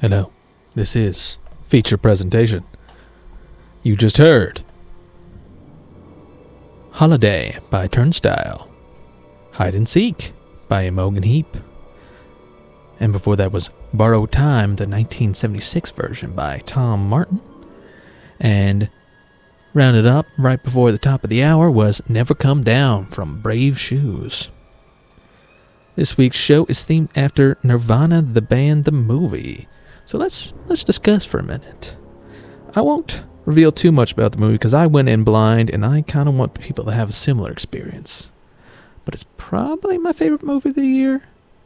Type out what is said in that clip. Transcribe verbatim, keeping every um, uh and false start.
Hello, this is feature presentation. You just heard Holiday by Turnstile, Hide and Seek by Imogen Heap, and before that was Borrowed Time, the nineteen seventy-six version by Tom Martin, and rounded up right before the top of the hour was Never Come Down from Brave Shoes. This week's show is themed after Nirvana, the band, the movie. So let's let's discuss for a minute. I won't reveal too much about the movie because I went in blind and I kind of want people to have a similar experience. But it's probably my favorite movie of the year.